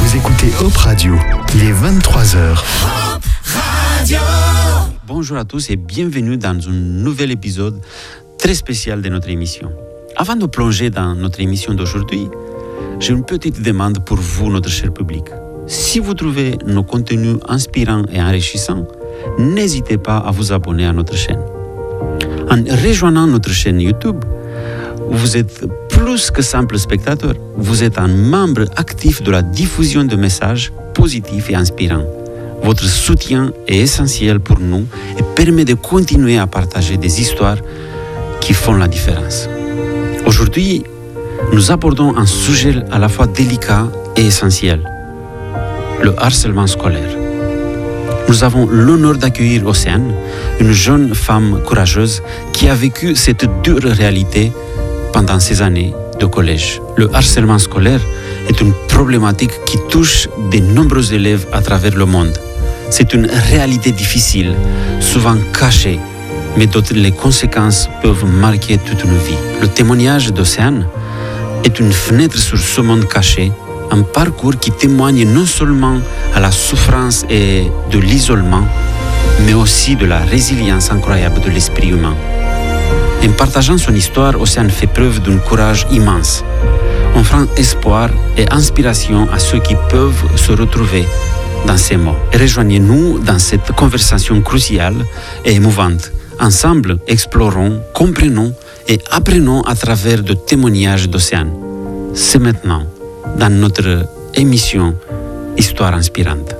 Vous écoutez Hop Radio, il est 23h. Hop Radio. Bonjour à tous et bienvenue dans un nouvel épisode très spécial de notre émission. Avant de plonger dans notre émission d'aujourd'hui, j'ai une petite demande pour vous, notre cher public. Si vous trouvez nos contenus inspirants et enrichissants, n'hésitez pas à vous abonner à notre chaîne. En rejoignant notre chaîne YouTube, vous êtes plus que simple spectateur, vous êtes un membre actif de la diffusion de messages positifs et inspirants. Votre soutien est essentiel pour nous et permet de continuer à partager des histoires qui font la différence. Aujourd'hui, nous abordons un sujet à la fois délicat et essentiel, le harcèlement scolaire. Nous avons l'honneur d'accueillir Océane, une jeune femme courageuse qui a vécu cette dure réalité pendant ces années de collège. Le harcèlement scolaire est une problématique qui touche de nombreux élèves à travers le monde. C'est une réalité difficile, souvent cachée, mais dont les conséquences peuvent marquer toute une vie. Le témoignage d'Océane est une fenêtre sur ce monde caché, un parcours qui témoigne non seulement à la souffrance et de l'isolement, mais aussi de la résilience incroyable de l'esprit humain. En partageant son histoire, Océane fait preuve d'un courage immense, offrant espoir et inspiration à ceux qui peuvent se retrouver dans ces mots. Rejoignez-nous dans cette conversation cruciale et émouvante. Ensemble, explorons, comprenons et apprenons à travers le témoignage d'Océane. C'est maintenant dans notre émission Histoire inspirante.